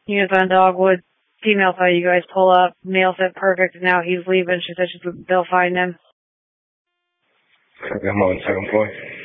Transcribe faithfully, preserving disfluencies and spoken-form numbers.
Units on Dogwood. Female saw you guys pull up. Male said perfect. Now he's leaving. She said she's, they'll find him. Okay, I'm on second floor.